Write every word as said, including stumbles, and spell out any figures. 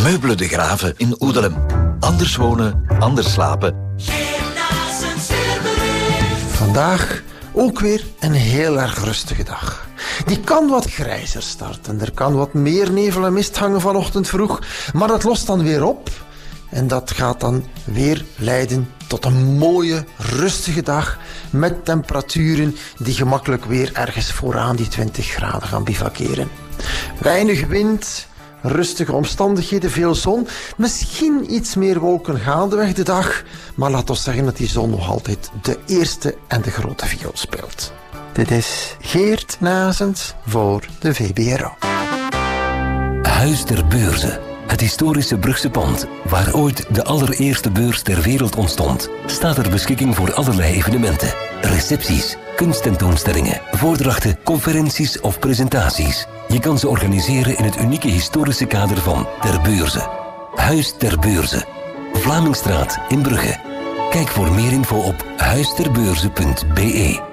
Meubelen de Graven in Oedelem. Anders wonen, anders slapen. Vandaag ook weer een heel erg rustige dag. Die kan wat grijzer starten. Er kan wat meer nevel en mist hangen vanochtend vroeg. Maar dat lost dan weer op. En dat gaat dan weer leiden tot een mooie, rustige dag. Met temperaturen die gemakkelijk weer ergens vooraan die twintig graden gaan bivakeren. Weinig wind, rustige omstandigheden, veel zon. Misschien iets meer wolken gaandeweg de dag. Maar laat ons zeggen dat die zon nog altijd de eerste en de grote viool speelt. Dit is Geert Nazens voor de V B R O. Huis ter Beurze. Het historische Brugse pand, waar ooit de allereerste beurs ter wereld ontstond, staat ter beschikking voor allerlei evenementen. Recepties, kunsttentoonstellingen, voordrachten, conferenties of presentaties. Je kan ze organiseren in het unieke historische kader van Ter Beurze. Huis ter Beurze. Vlamingstraat in Brugge. Kijk voor meer info op huisterbeurze punt be.